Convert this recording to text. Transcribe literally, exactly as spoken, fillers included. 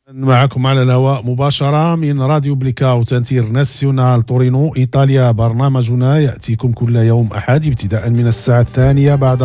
معكم على الهواء مباشرة من راديو بليكاو تنتير ناسيونال تورينو إيطاليا. برنامجنا يأتيكم كل يوم أحد ابتداء من الساعة الثانية بعد